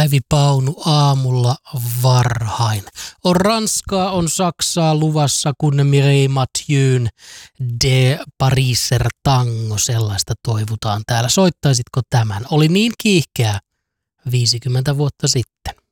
Päivi Paunu aamulla varhain. On Ranskaa, on Saksaa luvassa, kun Mireille Mathieu'n De Pariser Tango, sellaista toivutaan täällä. Soittaisitko tämän? Oli niin kiihkeä 50 vuotta sitten.